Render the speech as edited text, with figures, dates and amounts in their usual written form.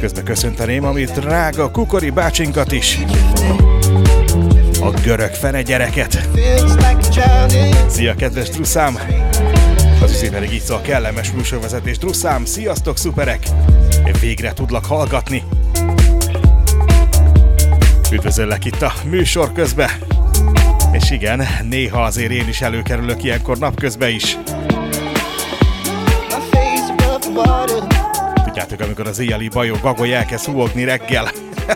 Közben köszönteném, amit drága Kukori bácsinkat is. A görög fene gyereket. Szia, kedves druszám! Az üzi pedig így szól, kellemes műsorvezetés, druszám, sziasztok, szuperek! Végre tudlak hallgatni. Üdvözöllek itt a műsor közben. És igen, néha azért én is előkerülök ilyenkor napközben is. Tudjátok, amikor az éjjeli bagoly elkezd húogni reggel.